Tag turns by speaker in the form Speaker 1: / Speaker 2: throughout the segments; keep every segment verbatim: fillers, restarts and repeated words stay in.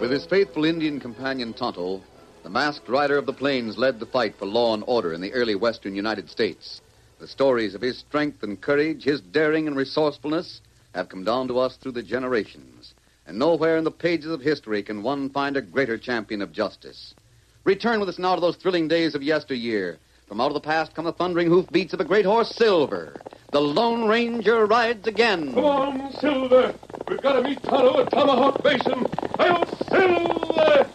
Speaker 1: With his faithful Indian companion Tonto, the masked rider of the plains led the fight for law and order in the early western United States. The stories of his strength and courage, his daring and resourcefulness, have come down to us through the generations. And nowhere in the pages of history can one find a greater champion of justice. Return with us now to those thrilling days of yesteryear. From out of the past come the thundering hoofbeats of a great horse, Silver. The Lone Ranger rides again.
Speaker 2: Come on, Silver. We've got to meet Tonto at Tomahawk Basin. Hi-yo, Silver!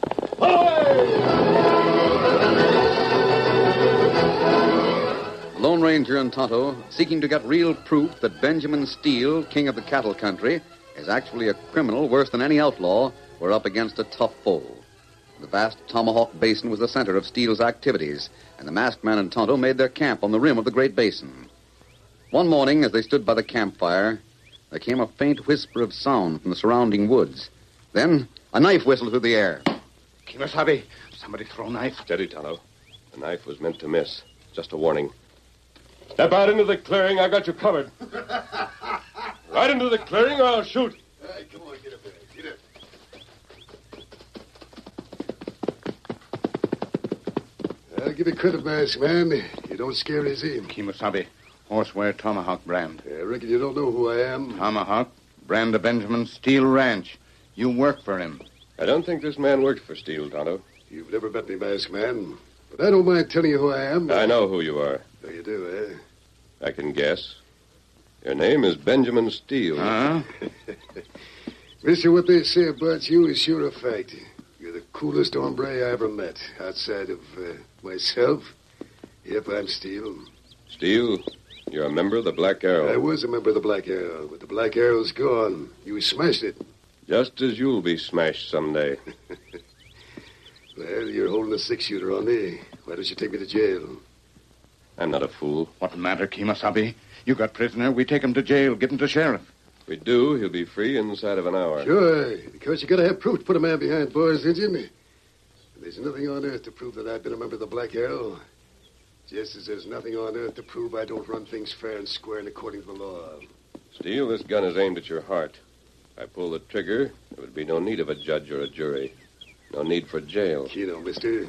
Speaker 2: Hi!
Speaker 1: Lone Ranger and Tonto, seeking to get real proof that Benjamin Steele, king of the cattle country, is actually a criminal worse than any outlaw, were up against a tough foe. The vast Tomahawk Basin was the center of Steele's activities, and the masked man and Tonto made their camp on the rim of the great basin. One morning, as they stood by the campfire, there came a faint whisper of sound from the surrounding woods. Then, a knife whistled through the air.
Speaker 3: Kimasabi, somebody throw a knife.
Speaker 2: Steady, Tonto. The knife was meant to miss. Just a warning. Step out into the clearing. I got you covered. Right into the clearing or I'll shoot.
Speaker 4: All right, come on, get up there. Get up. I'll give you credit, masked man. You don't scare his aim.
Speaker 3: Kimasabi, horseware Tomahawk brand.
Speaker 4: I reckon you don't know who I am.
Speaker 3: Tomahawk, brand of Benjamin Steele Ranch. You work for him.
Speaker 2: I don't think this man worked for Steele, Tonto.
Speaker 4: You've never met me, masked man. But I don't mind telling you who I am.
Speaker 2: I know who you are.
Speaker 4: Oh, you do, eh?
Speaker 2: I can guess. Your name is Benjamin Steele.
Speaker 3: Huh?
Speaker 4: Mister, what they say about you is sure a fact. You're the coolest hombre I ever met, outside of uh, myself. Yep, I'm Steele.
Speaker 2: Steele, you're a member of the Black Arrow.
Speaker 4: I was a member of the Black Arrow, but the Black Arrow's gone. You smashed it.
Speaker 2: Just as you'll be smashed someday.
Speaker 4: Well, you're holding a six-shooter on me. Why don't you take me to jail?
Speaker 2: I'm not a fool.
Speaker 3: What matter, Kimasabi? You got prisoner. We take him to jail. Give him to sheriff.
Speaker 2: If we do, he'll be free inside of an hour.
Speaker 4: Sure, because you gotta have proof to put a man behind bars, didn't you? There's nothing on earth to prove that I've been a member of the Black Arrow. Just as there's nothing on earth to prove I don't run things fair and square and according to the law.
Speaker 2: Steele, this gun is aimed at your heart. If I pull the trigger, there would be no need of a judge or a jury. No need for jail.
Speaker 4: You know, mister.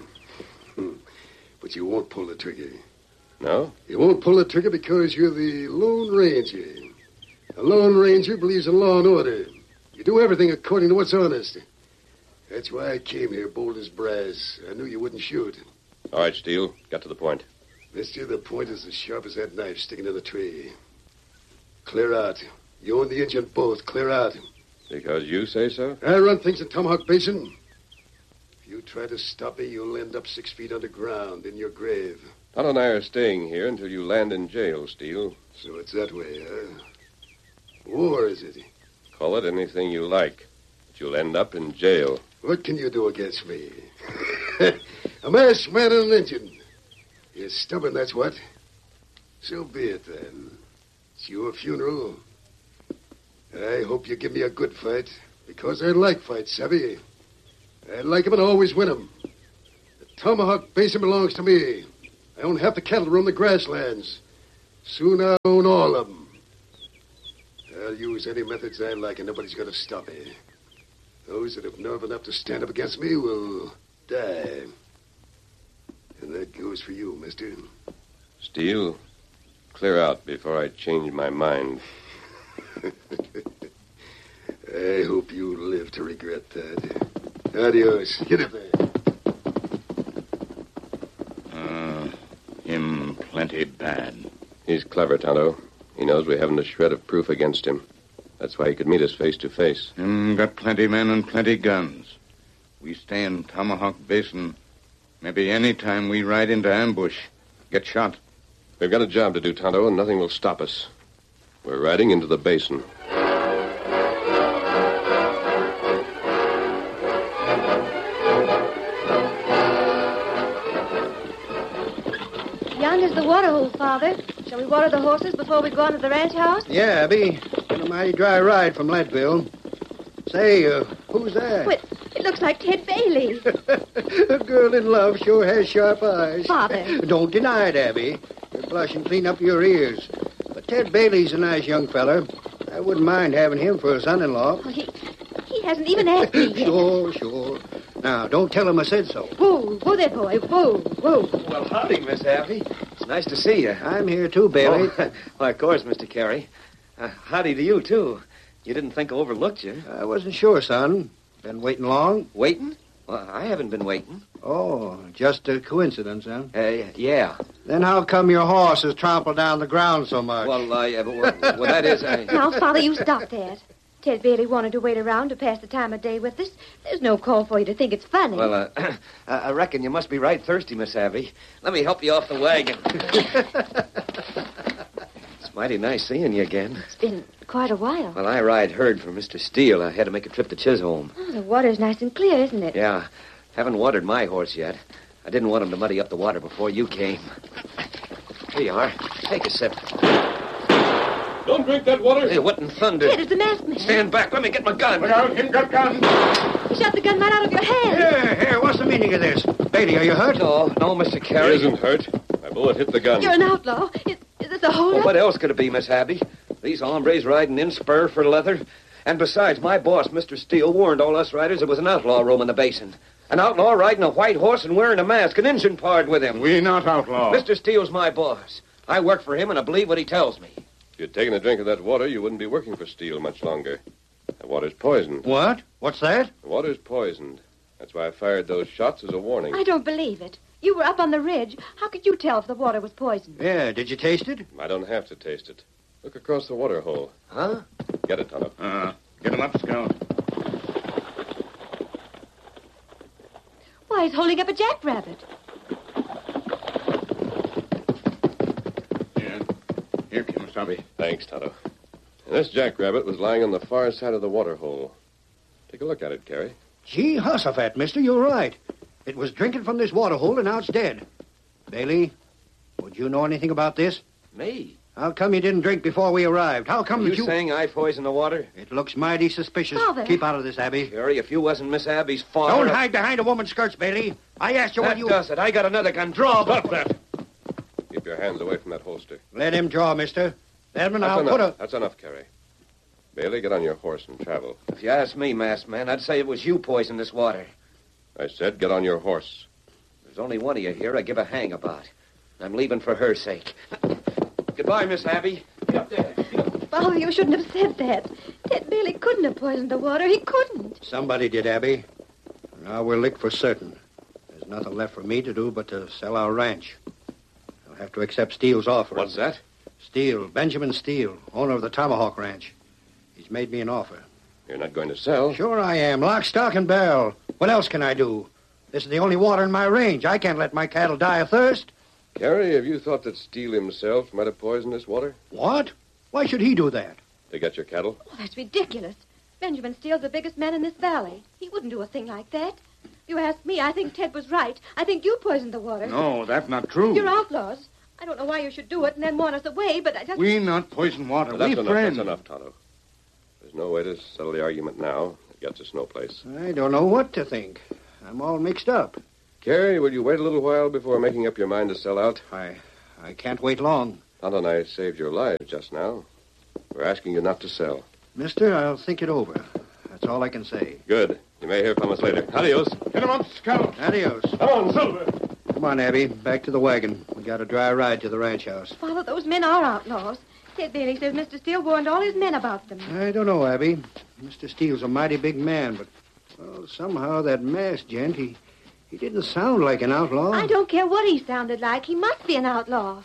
Speaker 4: But you won't pull the trigger.
Speaker 2: No?
Speaker 4: You won't pull the trigger because you're the Lone Ranger. A Lone Ranger believes in law and order. You do everything according to what's honest. That's why I came here bold as brass. I knew you wouldn't shoot.
Speaker 2: All right, Steele. Got to the point.
Speaker 4: Mister, the point is as sharp as that knife sticking in the tree. Clear out. You and the Indian both. Clear out.
Speaker 2: Because you say so?
Speaker 4: I run things in Tomahawk Basin. If you try to stop me, you'll end up six feet underground in your grave.
Speaker 2: Tonto and I are staying here until you land in jail, Steele.
Speaker 4: So it's that way, huh? War, is it?
Speaker 2: Call it anything you like. But you'll end up in jail.
Speaker 4: What can you do against me? A masked man and an Indian. You're stubborn, that's what. So be it, then. It's your funeral. I hope you give me a good fight, because I like fights, savvy. I like 'em and always win 'em. The Tomahawk Basin belongs to me. I own half the cattle roam the grasslands. Soon I'll own all of 'em. I'll use any methods I like, and nobody's going to stop me. Those that have nerve enough to stand up against me will die. And that goes for you, mister.
Speaker 2: Steele, clear out before I change my mind.
Speaker 4: I hope you live to regret that. Adios. Get up there.
Speaker 3: Uh, him plenty bad.
Speaker 2: He's clever, Tonto. He knows we haven't a shred of proof against him. That's why he could meet us face to face.
Speaker 3: Him got plenty men and plenty guns. We stay in Tomahawk Basin. Maybe any time we ride into ambush, get shot.
Speaker 2: We've got a job to do, Tonto, and nothing will stop us. We're riding into the basin.
Speaker 5: Yonder's the water hole, Father. Shall we water the horses before we go on to the ranch house?
Speaker 6: Yeah, Abby. Been a mighty dry ride from Leadville. Say, uh, who's that?
Speaker 5: Well, it looks like Ted Bailey.
Speaker 6: A girl in love sure has sharp eyes.
Speaker 5: Father.
Speaker 6: Don't deny it, Abby. You're blushing clean up your ears. But Ted Bailey's a nice young feller. I wouldn't mind having him for a son-in-law.
Speaker 5: Well, he, he hasn't even asked me yet.
Speaker 6: Sure, sure. Now, don't tell him I said so.
Speaker 5: Whoa, whoa there, boy. Whoa, whoa.
Speaker 7: Well, howdy, Miss Abby. It's nice to see you.
Speaker 6: I'm here too, Bailey.
Speaker 7: Oh, well, of course, Mister Carey. Uh, howdy to you, too. You didn't think I overlooked you.
Speaker 6: I wasn't sure, son. Been waiting long?
Speaker 7: Waiting? Well, I haven't been waiting.
Speaker 6: Oh, just a coincidence, huh?
Speaker 7: Uh, yeah.
Speaker 6: Then how come your horse has trampled down the ground so much?
Speaker 7: Well, I, uh, well, well, that is... I...
Speaker 5: Now, Father, you stop that. Ted Bailey wanted to wait around to pass the time of day with us. There's no call for you to think it's funny.
Speaker 7: Well, uh, I reckon you must be right thirsty, Miss Abby. Let me help you off the wagon. It's mighty nice seeing you again.
Speaker 5: It's been quite a while.
Speaker 7: Well, I ride herd for Mister Steele. I had to make a trip to Chisholm.
Speaker 5: Oh, the water's nice and clear, isn't it?
Speaker 7: Yeah. Haven't watered my horse yet. I didn't want him to muddy up the water before you came. Here you are. Take a sip.
Speaker 2: Don't drink that water.
Speaker 7: Hey, what in thunder?
Speaker 5: Ted, it's the masked man.
Speaker 7: Stand back. Let me get my gun.
Speaker 2: Look out, him got gun.
Speaker 5: You shot the gun right out of your hand.
Speaker 6: Here, here, what's the meaning of this? Bailey, are you hurt?
Speaker 7: No, no, Mister
Speaker 2: He
Speaker 7: Carey.
Speaker 2: isn't hurt. My bullet hit the gun.
Speaker 5: You're an outlaw. Is, is this a hold
Speaker 7: Well, what else could it be, Miss Abby? These hombres riding in spur for leather. And besides, my boss, Mister Steele, warned all us riders there was an outlaw roaming the basin. An outlaw riding a white horse and wearing a mask, an Injun pard with him.
Speaker 3: We not outlaw.
Speaker 7: Mister Steele's my boss. I work for him, and I believe what he tells me.
Speaker 2: If you'd taken a drink of that water, you wouldn't be working for Steele much longer. That water's poisoned.
Speaker 6: What? What's that?
Speaker 2: The water's poisoned. That's why I fired those shots as a warning.
Speaker 5: I don't believe it. You were up on the ridge. How could you tell if the water was poisoned?
Speaker 6: Yeah, did you taste it?
Speaker 2: I don't have to taste it. Look across the water hole.
Speaker 7: Huh?
Speaker 2: Get it, Tonto.
Speaker 3: Uh, get him up, Scout.
Speaker 5: Why, he's holding up a jackrabbit.
Speaker 3: Here. Here, Kimasabi.
Speaker 2: Thanks, Tonto. And this jackrabbit was lying on the far side of the water hole. Take a look at it, Carey.
Speaker 6: Gee, Hussafat, mister, you're right. It was drinking from this water hole, and now it's dead. Bailey, would you know anything about this?
Speaker 7: Me?
Speaker 6: How come you didn't drink before we arrived? How come
Speaker 7: Are
Speaker 6: that
Speaker 7: you
Speaker 6: you...
Speaker 7: saying I poisoned the water?
Speaker 6: It looks mighty suspicious.
Speaker 5: Father.
Speaker 6: Keep out of this, Abby.
Speaker 7: Carey, if you wasn't Miss Abby's father...
Speaker 6: Don't hide behind a woman's skirts, Bailey. I asked you
Speaker 7: That
Speaker 6: what you...
Speaker 7: does it. I got another gun. Draw.
Speaker 2: Stop that. Keep your hands away from that holster.
Speaker 6: Let him draw, mister. Edmund,
Speaker 2: That's
Speaker 6: I'll
Speaker 2: enough.
Speaker 6: put a...
Speaker 2: That's enough, Carey. Bailey, get on your horse and travel.
Speaker 7: If you ask me, masked man, I'd say it was you poisoned this water.
Speaker 2: I said get on your horse.
Speaker 7: There's only one of you here I give a hang about. I'm leaving for her sake. Goodbye, Miss Abby. Get up there.
Speaker 5: Father, you shouldn't have said that. Ted Bailey couldn't have poisoned the water. He couldn't.
Speaker 6: Somebody did, Abby. Now we're licked for certain. There's nothing left for me to do but to sell our ranch. I'll have to accept Steele's offer.
Speaker 2: What's that?
Speaker 6: Steele, Benjamin Steele, owner of the Tomahawk Ranch. He's made me an offer.
Speaker 2: You're not going to sell?
Speaker 6: Sure I am. Lock, stock, and barrel. What else can I do? This is the only water in my range. I can't let my cattle die of thirst.
Speaker 2: Carey, have you thought that Steele himself might have poisoned this water?
Speaker 6: What? Why should he do that?
Speaker 2: To get your cattle?
Speaker 5: Oh, that's ridiculous. Benjamin Steele's the biggest man in this valley. He wouldn't do a thing like that. If you ask me, I think Ted was right. I think you poisoned the water.
Speaker 3: No, that's not true.
Speaker 5: You're outlaws. I don't know why you should do it and then want us away, but I just...
Speaker 3: We not poison water.
Speaker 2: Well, that's
Speaker 3: we
Speaker 2: enough.
Speaker 3: friends.
Speaker 2: That's enough, Tonto. There's no way to settle the argument now. It gets us no place.
Speaker 6: I don't know what to think. I'm all mixed up.
Speaker 2: Carey, will you wait a little while before making up your mind to sell out?
Speaker 6: I I can't wait long.
Speaker 2: Tonto and I saved your lives just now. We're asking you not to sell.
Speaker 6: Mister, I'll think it over. That's all I can say.
Speaker 2: Good. You may hear from us later. Adios.
Speaker 3: Get him up, Scout.
Speaker 6: Adios.
Speaker 2: Come on, Silver.
Speaker 6: Come on, Abby. Back to the wagon. We got a dry ride to the ranch house.
Speaker 5: Father, those men are outlaws. Ted Bailey says Mister Steele warned all his men about them.
Speaker 6: I don't know, Abby. Mister Steele's a mighty big man, but, well, somehow that masked gent, he, he didn't sound like an outlaw.
Speaker 5: I don't care what he sounded like. He must be an outlaw.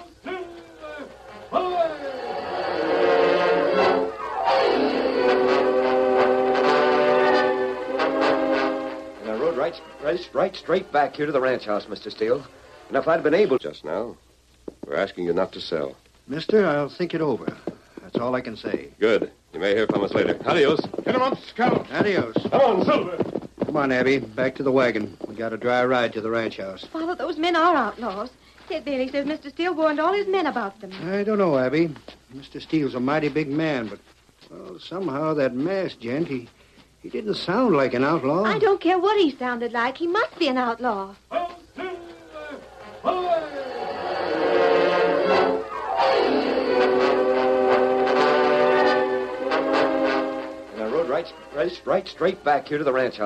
Speaker 7: And I rode right, right, right straight back here to the ranch house, Mister Steele. And if I'd been able...
Speaker 2: Just now, we're asking you not to sell.
Speaker 6: Mister, I'll think it over. That's all I can say.
Speaker 2: Good. You may hear from us later. Adios.
Speaker 3: Get him up, Scout.
Speaker 6: Adios.
Speaker 2: Come on, Silver.
Speaker 6: Come on, Abby. Back to the wagon. We got a dry ride to the ranch house.
Speaker 5: Father, those men are outlaws. Ted Bailey says Mister Steele warned all his men about them.
Speaker 6: I don't know, Abby. Mister Steele's a mighty big man, but, well, somehow that masked gent, he, he didn't sound like an outlaw.
Speaker 5: I don't care what he sounded like. He must be an outlaw.
Speaker 7: And I rode right, right, right, right straight back here to the ranch house.